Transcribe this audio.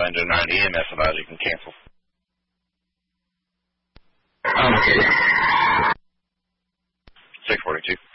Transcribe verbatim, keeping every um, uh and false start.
into a nine E M S advisor, you can cancel. Oh, okay. six forty-two.